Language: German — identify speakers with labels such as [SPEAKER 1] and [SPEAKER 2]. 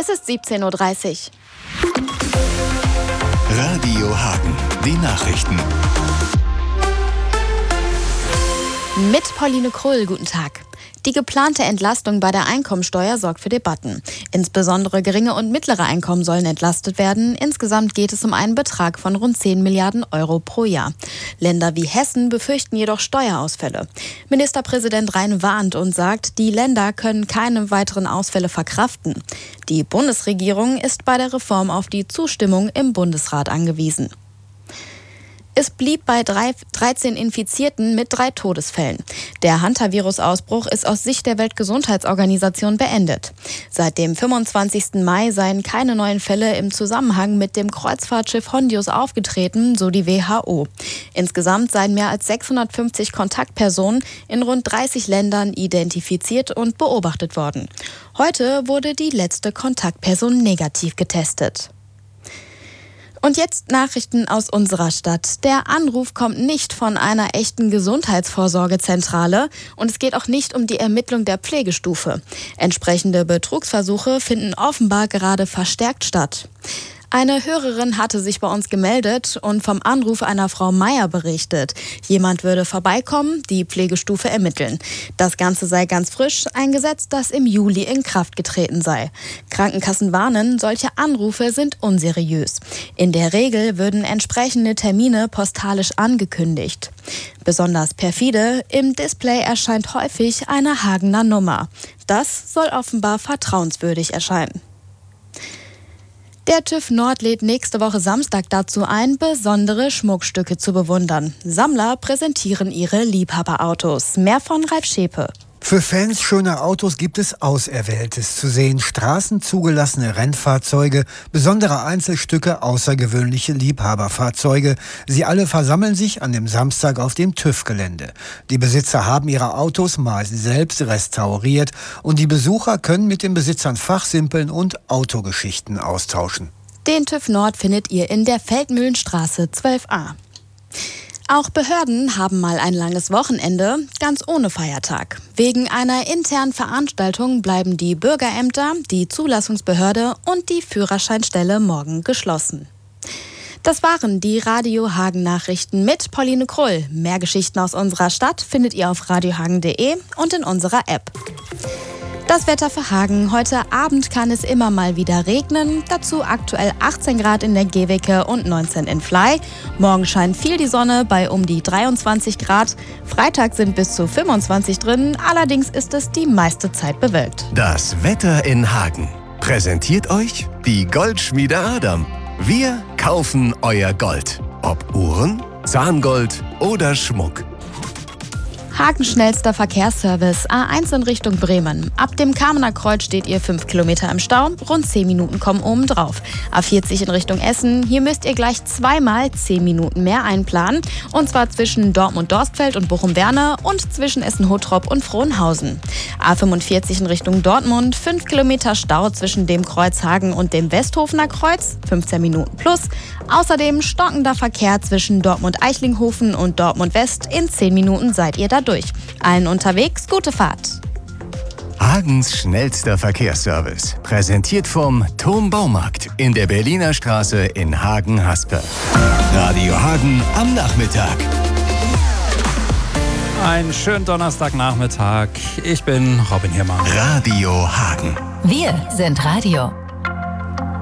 [SPEAKER 1] Es ist 17:30 Uhr.
[SPEAKER 2] Radio Hagen, die Nachrichten.
[SPEAKER 1] Mit Pauline Krull, guten Tag. Die geplante Entlastung bei der Einkommensteuer sorgt für Debatten. Insbesondere geringe und mittlere Einkommen sollen entlastet werden. Insgesamt geht es um einen Betrag von rund 10 Milliarden Euro pro Jahr. Länder wie Hessen befürchten jedoch Steuerausfälle. Ministerpräsident Rhein warnt und sagt, die Länder können keine weiteren Ausfälle verkraften. Die Bundesregierung ist bei der Reform auf die Zustimmung im Bundesrat angewiesen. Es blieb bei 13 Infizierten mit 3 Todesfällen. Der Hantavirus-Ausbruch ist aus Sicht der Weltgesundheitsorganisation beendet. Seit dem 25. Mai seien keine neuen Fälle im Zusammenhang mit dem Kreuzfahrtschiff Hondius aufgetreten, so die WHO. Insgesamt seien mehr als 650 Kontaktpersonen in rund 30 Ländern identifiziert und beobachtet worden. Heute wurde die letzte Kontaktperson negativ getestet. Und jetzt Nachrichten aus unserer Stadt. Der Anruf kommt nicht von einer echten Gesundheitsvorsorgezentrale und es geht auch nicht um die Ermittlung der Pflegestufe. Entsprechende Betrugsversuche finden offenbar gerade verstärkt statt. Eine Hörerin hatte sich bei uns gemeldet und vom Anruf einer Frau Meier berichtet. Jemand würde vorbeikommen, die Pflegestufe ermitteln. Das Ganze sei ganz frisch, ein Gesetz, das im Juli in Kraft getreten sei. Krankenkassen warnen, solche Anrufe sind unseriös. In der Regel würden entsprechende Termine postalisch angekündigt. Besonders perfide, im Display erscheint häufig eine Hagener Nummer. Das soll offenbar vertrauenswürdig erscheinen. Der TÜV Nord lädt nächste Woche Samstag dazu ein, besondere Schmuckstücke zu bewundern. Sammler präsentieren ihre Liebhaberautos. Mehr von Ralf Schepe.
[SPEAKER 3] Für Fans schöner Autos gibt es Auserwähltes zu sehen. Straßenzugelassene Rennfahrzeuge, besondere Einzelstücke, außergewöhnliche Liebhaberfahrzeuge. Sie alle versammeln sich an dem Samstag auf dem TÜV-Gelände. Die Besitzer haben ihre Autos meist selbst restauriert und die Besucher können mit den Besitzern fachsimpeln und Autogeschichten austauschen.
[SPEAKER 1] Den TÜV Nord findet ihr in der Feldmühlenstraße 12a. Auch Behörden haben mal ein langes Wochenende, ganz ohne Feiertag. Wegen einer internen Veranstaltung bleiben die Bürgerämter, die Zulassungsbehörde und die Führerscheinstelle morgen geschlossen. Das waren die Radio Hagen Nachrichten mit Pauline Krull. Mehr Geschichten aus unserer Stadt findet ihr auf radiohagen.de und in unserer App. Das Wetter für Hagen. Heute Abend kann es immer mal wieder regnen. Dazu aktuell 18 Grad in der Gehwecke und 19 in Fly. Morgen scheint viel die Sonne bei um die 23 Grad. Freitag sind bis zu 25 drin. Allerdings ist es die meiste Zeit bewölkt.
[SPEAKER 2] Das Wetter in Hagen. Präsentiert euch die Goldschmiede Adam. Wir kaufen euer Gold. Ob Uhren, Zahngold oder Schmuck.
[SPEAKER 1] Hagen schnellster Verkehrsservice, A1 in Richtung Bremen. Ab dem Kamener Kreuz steht ihr 5 Kilometer im Stau, rund 10 Minuten kommen oben drauf. A40 in Richtung Essen, hier müsst ihr gleich zweimal 10 Minuten mehr einplanen. Und zwar zwischen Dortmund-Dorstfeld und Bochum-Werne und zwischen Essen-Hottrop und Frohnhausen. A45 in Richtung Dortmund, 5 Kilometer Stau zwischen dem Kreuz Hagen und dem Westhofener Kreuz, 15 Minuten plus. Außerdem stockender Verkehr zwischen Dortmund-Eichlinghofen und Dortmund-West, in 10 Minuten seid ihr da durch. Allen unterwegs, gute Fahrt.
[SPEAKER 2] Hagens schnellster Verkehrsservice. Präsentiert vom Thom Baumarkt in der Berliner Straße in Hagen-Haspe. Radio Hagen am Nachmittag.
[SPEAKER 4] Einen schönen Donnerstagnachmittag. Ich bin Robin Hiermann.
[SPEAKER 2] Radio Hagen.
[SPEAKER 5] Wir sind Radio.